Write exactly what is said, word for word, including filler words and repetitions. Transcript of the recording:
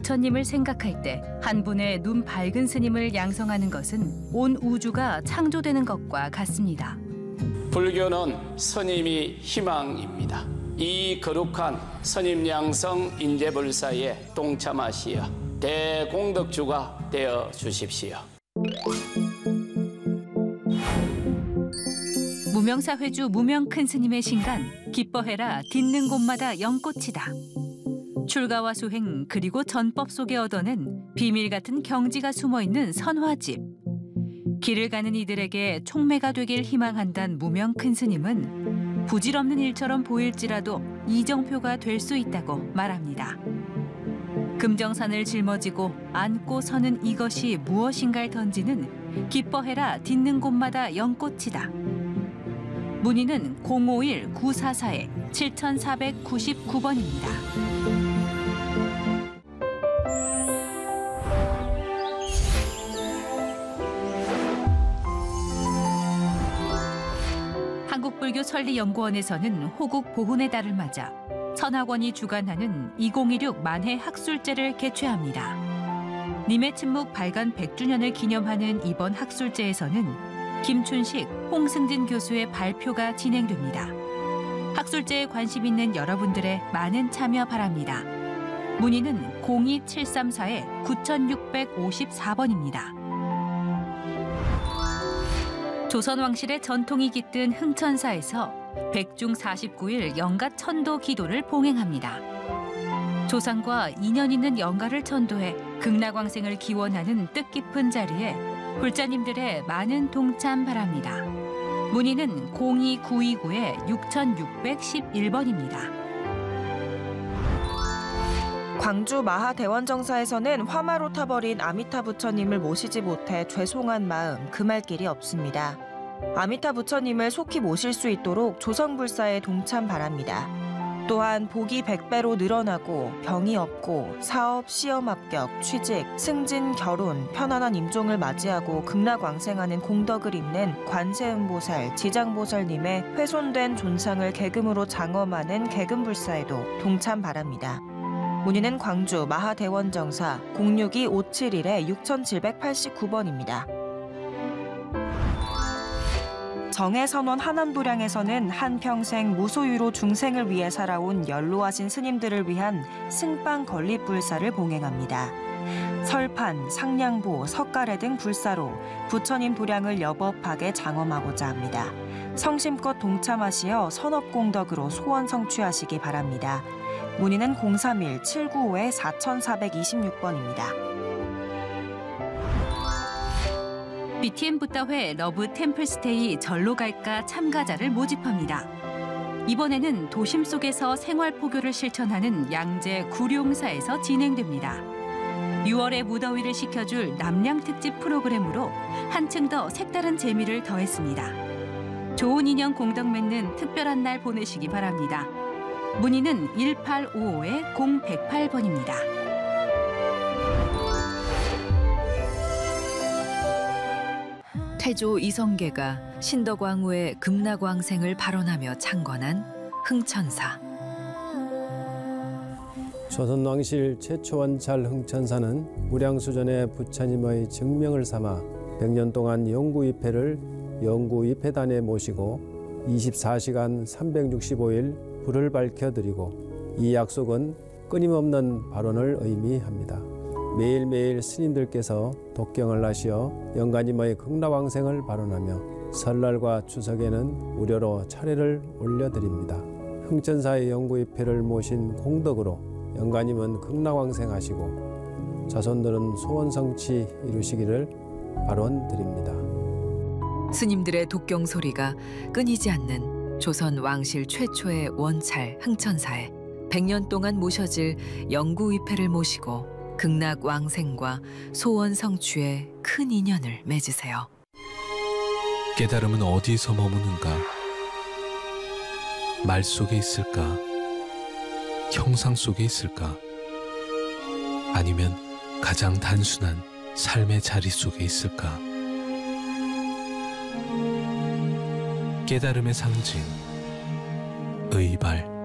부처님을 생각할 때 한 분의 눈 밝은 스님을 양성하는 것은 온 우주가 창조되는 것과 같습니다. 불교는 스님이 희망입니다. 이 거룩한 스님 양성 인재불사에 동참하시어 대공덕주가 되어 주십시오. 무명사회주 무명 큰 스님의 신간 기뻐해라 딛는 곳마다 연꽃이다. 출가와 수행 그리고 전법 속에 얻어낸 비밀 같은 경지가 숨어있는 선화집. 길을 가는 이들에게 촉매가 되길 희망한단 무명 큰 스님은 부질없는 일처럼 보일지라도 이정표가 될 수 있다고 말합니다. 금정산을 짊어지고 안고 서는 이것이 무엇인가를 던지는 기뻐해라 딛는 곳마다 연꽃이다. 문의는 공오일 구사사 칠사구구 번입니다. 한국불교 천리연구원에서는 호국 보훈의 달을 맞아 선학원이 주관하는 이천십육 만해 학술제를 개최합니다. 님의 침묵 발간 백 주년을 기념하는 이번 학술제에서는 김춘식, 홍승진 교수의 발표가 진행됩니다. 학술제에 관심 있는 여러분들의 많은 참여 바랍니다. 문의는 공이 칠삼사 구육오사 번입니다. 조선왕실의 전통이 깃든 흥천사에서 백중 사십구 일 영가 천도 기도를 봉행합니다. 조상과 인연 있는 영가를 천도해 극락왕생을 기원하는 뜻깊은 자리에 불자님들의 많은 동참 바랍니다. 문의는 공이 구이구 육육일일 번입니다. 광주 마하대원정사에서는 화마로 타버린 아미타 부처님을 모시지 못해 죄송한 마음 금할 길이 없습니다. 아미타 부처님을 속히 모실 수 있도록 조성불사에 동참 바랍니다. 또한 복이 백 배로 늘어나고 병이 없고 사업, 시험 합격, 취직, 승진, 결혼, 편안한 임종을 맞이하고 극락왕생하는 공덕을 잇는 관세음보살, 지장보살님의 훼손된 존상을 계금으로 장엄하는 계금불사에도 동참 바랍니다. 문의는 광주 마하대원정사 공육이 오칠일 육칠팔구 번입니다. 정해선원 하남도량에서는 한평생 무소유로 중생을 위해 살아온 연로하신 스님들을 위한 승빵 건립불사를 봉행합니다. 설판, 상냥보, 석가래 등 불사로 부처님 도량을 여법하게 장엄하고자 합니다. 성심껏 동참하시어 선업공덕으로 소원 성취하시기 바랍니다. 문의는 공삼일 칠구오 사사이육 번입니다. 비티엠 붓다회 러브 템플스테이 절로 갈까 참가자를 모집합니다. 이번에는 도심 속에서 생활포교를 실천하는 양재 구룡사에서 진행됩니다. 유월의 무더위를 식혀줄 남양특집 프로그램으로 한층 더 색다른 재미를 더했습니다. 좋은 인연 공덕 맺는 특별한 날 보내시기 바랍니다. 문의는 일팔오오 공백팔 번입니다. 태조 이성계가 신덕왕후의 극락왕생을 발언하며 창건한 흥천사. 조선왕실 최초 원찰 흥천사는 무량수전의 부처님의 증명을 삼아 백 년 동안 영구위패를 영구위패단에 모시고 이십사 시간 삼백육십오 일 불을 밝혀드리고 이 약속은 끊임없는 발언을 의미합니다. 매일매일 스님들께서 독경을 하시어 영가님의 극락왕생을 발언하며 설날과 추석에는 무료로 차례를 올려드립니다. 흥천사의 영구위패를 모신 공덕으로 영가님은 극락왕생하시고 자손들은 소원성취 이루시기를 발언드립니다. 스님들의 독경 소리가 끊이지 않는 조선 왕실 최초의 원찰 흥천사에 백 년 동안 모셔질 영구위패를 모시고 극락 왕생과 소원 성취에 큰 인연을 맺으세요. 깨달음은 어디서 머무는가? 말 속에 있을까? 형상 속에 있을까? 아니면 가장 단순한 삶의 자리 속에 있을까? 깨달음의 상징, 의발.